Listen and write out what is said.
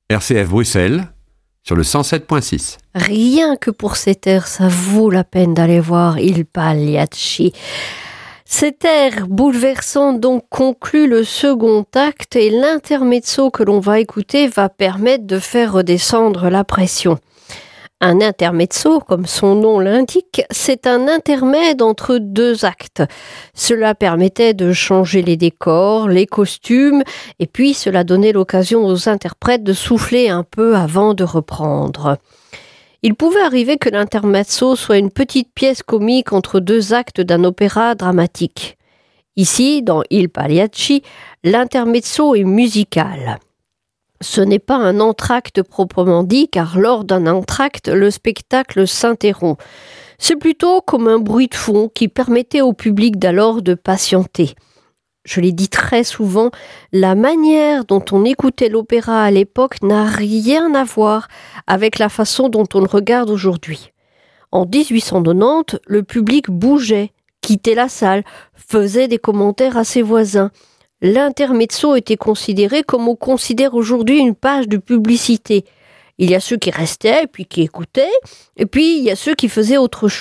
RCF Bruxelles, sur le 107.6. Rien que pour cet air, ça vaut la peine d'aller voir Il Pagliacci. Cet air bouleversant donc conclut le second acte et l'intermezzo que l'on va écouter va permettre de faire redescendre la pression. Un intermezzo, comme son nom l'indique, c'est un intermède entre deux actes. Cela permettait de changer les décors, les costumes, et puis cela donnait l'occasion aux interprètes de souffler un peu avant de reprendre. Il pouvait arriver que l'intermezzo soit une petite pièce comique entre deux actes d'un opéra dramatique. Ici, dans Il Pagliacci, l'intermezzo est musical. Ce n'est pas un entr'acte proprement dit, car lors d'un entr'acte, le spectacle s'interrompt. C'est plutôt comme un bruit de fond qui permettait au public d'alors de patienter. Je l'ai dit très souvent, la manière dont on écoutait l'opéra à l'époque n'a rien à voir avec la façon dont on le regarde aujourd'hui. En 1890, le public bougeait, quittait la salle, faisait des commentaires à ses voisins. L'intermezzo était considéré comme on considère aujourd'hui une page de publicité. Il y a ceux qui restaient, puis qui écoutaient, et puis il y a ceux qui faisaient autre chose.